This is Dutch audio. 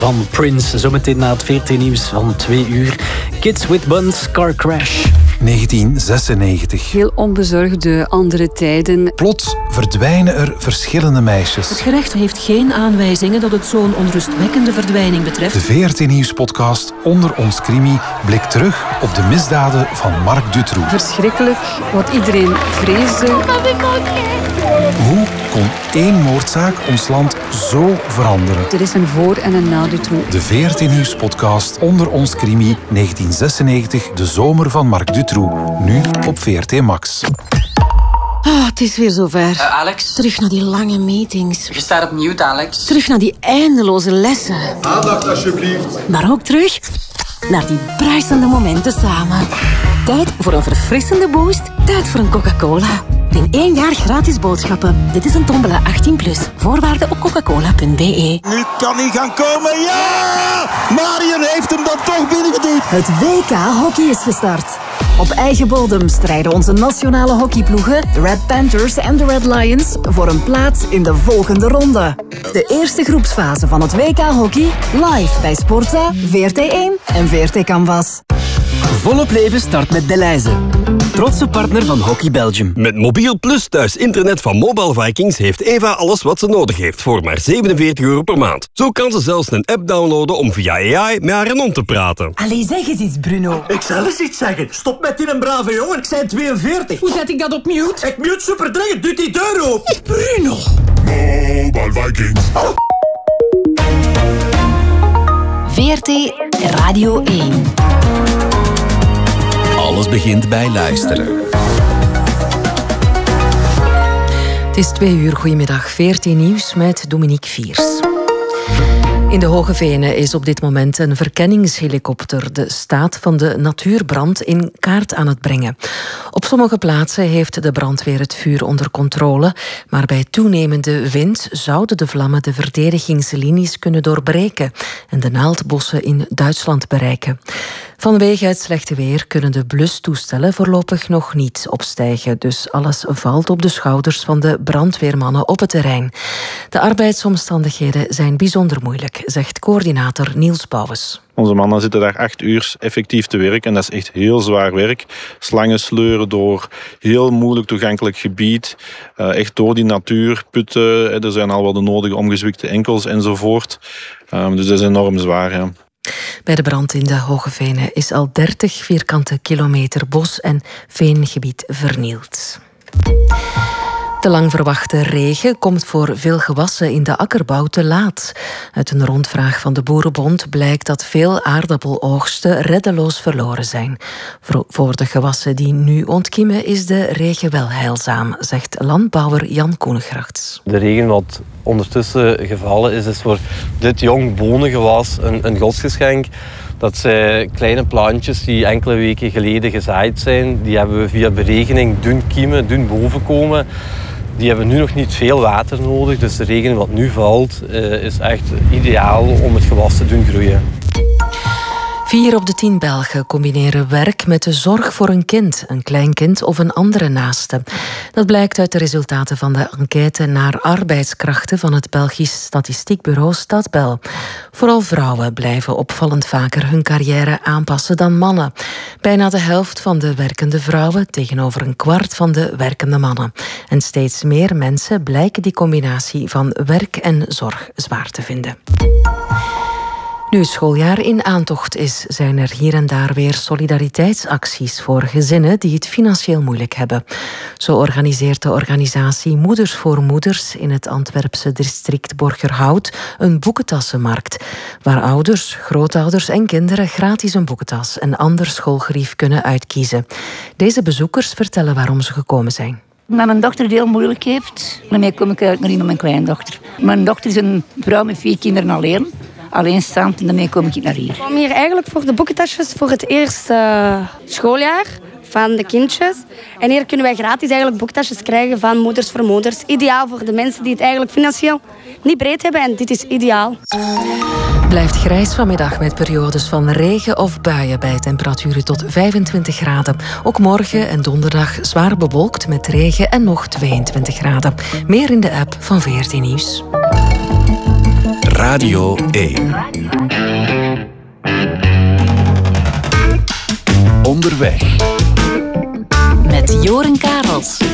Van Prince, zometeen na het VRT-nieuws van 2 uur. Kids with Buns, car crash. 1996. Heel onbezorgde andere tijden. Plots verdwijnen er verschillende meisjes. Het gerecht heeft geen aanwijzingen dat het zo'n onrustwekkende verdwijning betreft. De VRT-nieuwspodcast Onder ons Crimi blikt terug op de misdaden van Marc Dutroux. Verschrikkelijk, wat iedereen vreesde. Hoe kon één moordzaak ons land zo veranderen? Er is een voor- en een na Dutroux. De VRT-nieuwspodcast Onder ons Crimi 1996, de zomer van Marc Dutroux. Nu op VRT Max. Het is weer zover. Alex? Terug naar die lange meetings. Je staat op mute, Alex. Terug naar die eindeloze lessen. Aandacht alsjeblieft. Maar ook terug naar die bruisende momenten samen. Tijd voor een verfrissende boost. Tijd voor een Coca-Cola. Win 1 jaar gratis boodschappen. Dit is een tombola 18+. Voorwaarden op coca-cola.be. Nu kan hij gaan komen. Ja! Marion heeft hem dan toch binnengeduwd. Het WK Hockey is gestart. Op eigen bodem strijden onze nationale hockeyploegen, de Red Panthers en de Red Lions, voor een plaats in de volgende ronde. De eerste groepsfase van het WK Hockey, live bij Sportza, VRT1 en VRT Canvas. Volop leven start met Delhaize. Trotse partner van Hockey Belgium. Met Mobiel Plus thuis internet van Mobile Vikings heeft Eva alles wat ze nodig heeft voor maar €47 per maand. Zo kan ze zelfs een app downloaden om via AI met haar hond te praten. Allee, zeg eens iets, Bruno. Ik zal eens iets zeggen. Stop met die een brave jongen, ik zijn 42. Hoe zet ik dat op mute? Ik mute super dringend, doet die deur open. Bruno! Mobile Vikings. VRT Radio 1. Alles begint bij luisteren. Het is 2 uur, goedemiddag. VRT Nieuws met Dominique Viers. In de Hoge Venen is op dit moment een verkenningshelikopter de staat van de natuurbrand in kaart aan het brengen. Op sommige plaatsen heeft de brandweer het vuur onder controle, maar bij toenemende wind zouden de vlammen de verdedigingslinies kunnen doorbreken en de naaldbossen in Duitsland bereiken. Vanwege het slechte weer kunnen de blustoestellen voorlopig nog niet opstijgen, dus alles valt op de schouders van de brandweermannen op het terrein. De arbeidsomstandigheden zijn bijzonder moeilijk, zegt coördinator Niels Bouwens. Onze mannen zitten daar 8 uur effectief te werken en dat is echt heel zwaar werk. Slangen sleuren door heel moeilijk toegankelijk gebied, echt door die natuur, putten. Er zijn al wel de nodige omgezwikte enkels enzovoort. Dus dat is enorm zwaar, ja. Bij de brand in de Hoge Venen is al 30 vierkante kilometer bos- en veengebied vernield. De lang verwachte regen komt voor veel gewassen in de akkerbouw te laat. Uit een rondvraag van de Boerenbond blijkt dat veel aardappeloogsten reddeloos verloren zijn. Voor de gewassen die nu ontkiemen is de regen wel heilzaam, zegt landbouwer Jan Koenegrachts. De regen wat ondertussen gevallen is voor dit jong bonengewas een godsgeschenk. Dat zijn kleine plantjes die enkele weken geleden gezaaid zijn. Die hebben we via beregening doen kiemen, doen bovenkomen. Die hebben nu nog niet veel water nodig, dus de regen wat nu valt is echt ideaal om het gewas te doen groeien. 4 op de 10 Belgen combineren werk met de zorg voor een kind, een kleinkind of een andere naaste. Dat blijkt uit de resultaten van de enquête naar arbeidskrachten van het Belgisch statistiekbureau Stadbel. Vooral vrouwen blijven opvallend vaker hun carrière aanpassen dan mannen. Bijna de helft van de werkende vrouwen tegenover een kwart van de werkende mannen. En steeds meer mensen blijken die combinatie van werk en zorg zwaar te vinden. Nu het schooljaar in aantocht is, zijn er hier en daar weer solidariteitsacties voor gezinnen die het financieel moeilijk hebben. Zo organiseert de organisatie Moeders voor Moeders in het Antwerpse district Borgerhout een boekentassenmarkt, waar ouders, grootouders en kinderen gratis een boekentas en ander schoolgerief kunnen uitkiezen. Deze bezoekers vertellen waarom ze gekomen zijn. Dat mijn dochter het heel moeilijk heeft. Daarmee kom ik uit naar mijn kleindochter. Mijn dochter is een vrouw met 4 kinderen alleen. Alleenstaand en daarmee kom ik naar hier. Ik kwam hier eigenlijk voor de boekentasjes voor het eerste schooljaar van de kindjes. En hier kunnen wij gratis eigenlijk boekentasjes krijgen van Moeders voor Moeders. Ideaal voor de mensen die het eigenlijk financieel niet breed hebben en dit is ideaal. Blijft grijs vanmiddag met periodes van regen of buien bij temperaturen tot 25 graden. Ook morgen en donderdag zwaar bewolkt met regen en nog 22 graden. Meer in de app van VRT Nieuws. Radio 1. Onderweg. Met Joren